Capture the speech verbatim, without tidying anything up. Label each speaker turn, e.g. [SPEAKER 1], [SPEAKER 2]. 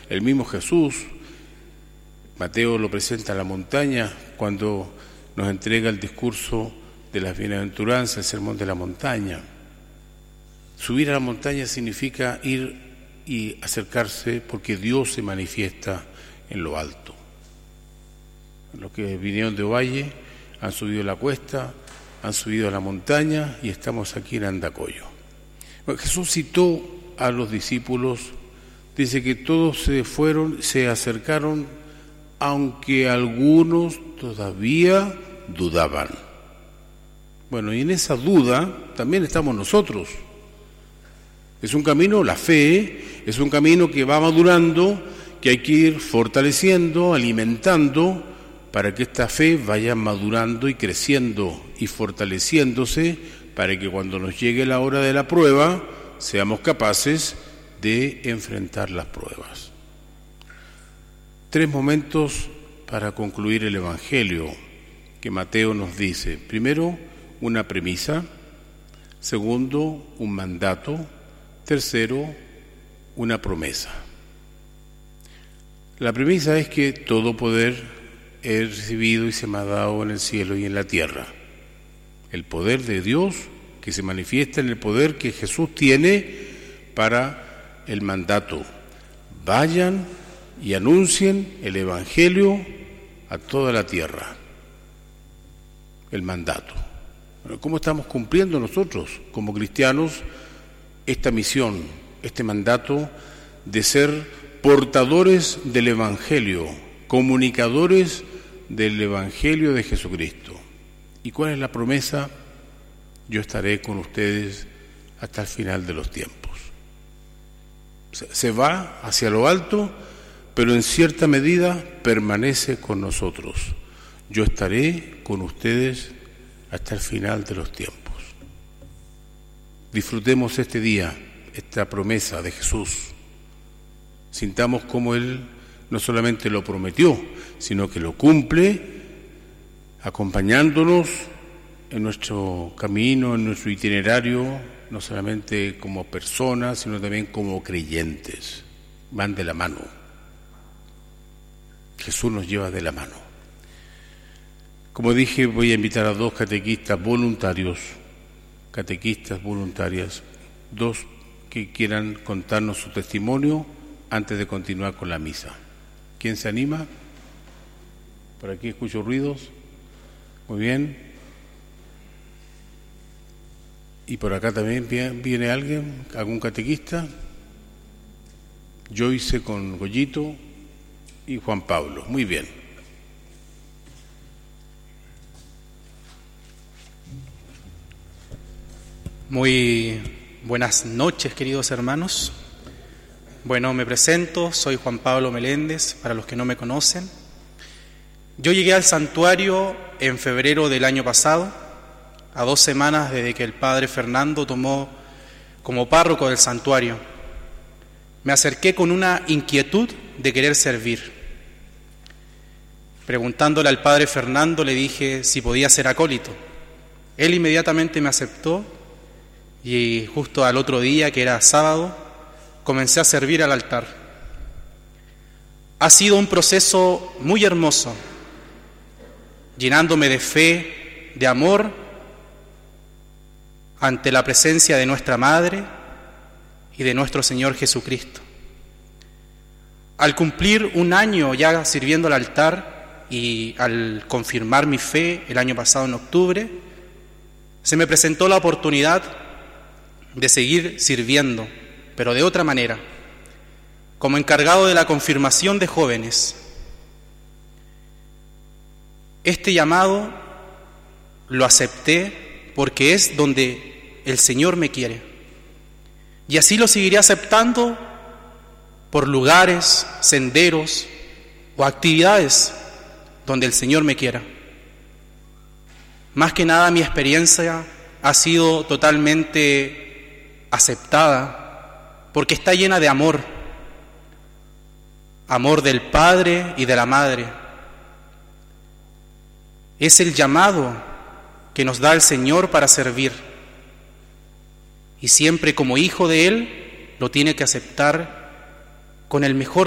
[SPEAKER 1] El mismo Jesús, Mateo lo presenta en la montaña cuando nos entrega el discurso de las bienaventuranzas, el sermón de la montaña. Subir a la montaña significa ir y acercarse porque Dios se manifiesta en lo alto. Los que vinieron de Ovalle han subido la cuesta, han subido a la montaña y estamos aquí en Andacollo. Bueno, Jesús citó a los discípulos, dice que todos se fueron, se acercaron, aunque algunos todavía dudaban. Bueno, y en esa duda también estamos nosotros. Es un camino, la fe, es un camino que va madurando, que hay que ir fortaleciendo, alimentando, para que esta fe vaya madurando y creciendo y fortaleciéndose, para que cuando nos llegue la hora de la prueba, seamos capaces de enfrentar las pruebas. Tres momentos para concluir el Evangelio que Mateo nos dice. Primero, una premisa. Segundo, un mandato. Tercero, una promesa. La premisa es que todo poder he recibido y se me ha dado en el cielo y en la tierra. El poder de Dios que se manifiesta en el poder que Jesús tiene para el mandato. Vayan y anuncien el Evangelio a toda la tierra. El mandato. Bueno, ¿cómo estamos cumpliendo nosotros como cristianos esta misión, este mandato de ser portadores del Evangelio, comunicadores del Evangelio de Jesucristo? ¿Y cuál es la promesa? Yo estaré con ustedes hasta el final de los tiempos. Se va hacia lo alto, pero en cierta medida permanece con nosotros. Yo estaré con ustedes hasta el final de los tiempos. Disfrutemos este día, esta promesa de Jesús. Sintamos cómo Él no solamente lo prometió, sino que lo cumple, acompañándonos en nuestro camino, en nuestro itinerario, no solamente como personas, sino también como creyentes. Van de la mano. Jesús nos lleva de la mano. Como dije, voy a invitar a dos catequistas voluntarios, catequistas voluntarias, dos que quieran contarnos su testimonio antes de continuar con la misa. ¿Quién se anima? Por aquí escucho ruidos. Muy bien. ¿Y por acá también viene alguien, algún catequista? Yo hice con Goyito y Juan Pablo. Muy bien.
[SPEAKER 2] Muy buenas noches, queridos hermanos. Bueno, me presento, soy Juan Pablo Meléndez, para los que no me conocen. Yo llegué al santuario en febrero del año pasado, a dos semanas desde que el padre Fernando tomó como párroco del santuario. Me acerqué con una inquietud de querer servir. Preguntándole al padre Fernando, le dije si podía ser acólito. Él inmediatamente me aceptó y justo al otro día, que era sábado, comencé a servir al altar. Ha sido un proceso muy hermoso, llenándome de fe, de amor, ante la presencia de nuestra Madre y de nuestro Señor Jesucristo. Al cumplir un año ya sirviendo al altar y al confirmar mi fe el año pasado en octubre, se me presentó la oportunidad de seguir sirviendo, pero de otra manera, como encargado de la confirmación de jóvenes. Este llamado lo acepté porque es donde el Señor me quiere. Y así lo seguiré aceptando por lugares, senderos o actividades donde el Señor me quiera. Más que nada, mi experiencia ha sido totalmente aceptada porque está llena de amor, amor del Padre y de la Madre. Es el llamado que nos da el Señor para servir, y siempre como hijo de Él lo tiene que aceptar con el mejor